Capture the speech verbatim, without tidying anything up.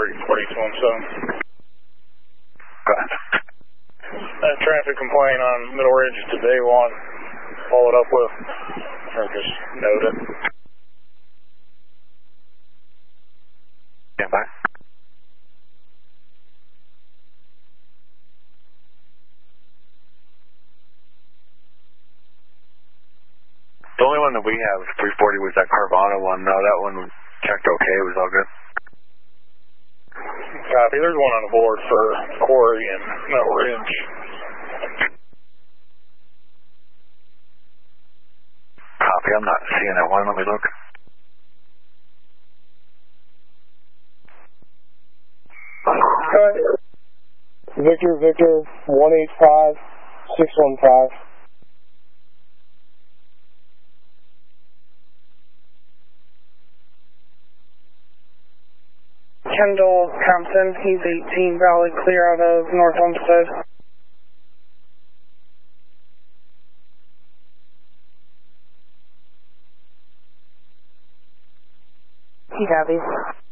thirty forty to him, so. Go ahead. Uh, traffic complaint on Middle Ridge today one. Followed up with, or just note it. Stand by. The only one that we have three forty was that Carvana one. No, that one checked okay. It was all good. Copy. There's one on the board for Corey and Middle Ridge. Copy. I'm not seeing that one. Let me look. Cut. Victor, Victor, one eight five, six one five. Kendall Compton, he's eighteen, valid, clear out of North Homestead. He copies.